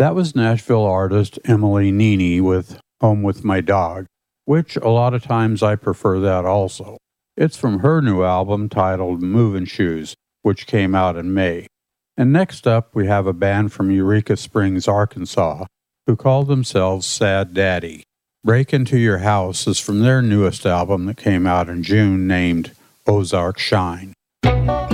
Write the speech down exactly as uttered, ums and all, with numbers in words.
That was Nashville artist Emily Nini with Home with My Dog, which a lot of times I prefer that also. It's from her new album titled Movin' Shoes, which came out in May. And next up, we have a band from Eureka Springs, Arkansas, who call themselves Sad Daddy. Break Into Your House is from their newest album that came out in June named Ozark Shine.